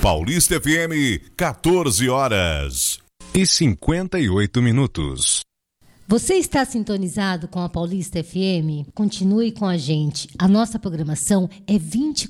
Paulista FM, 14h58. Você está sintonizado com a Paulista FM? Continue com a gente. A nossa programação é 24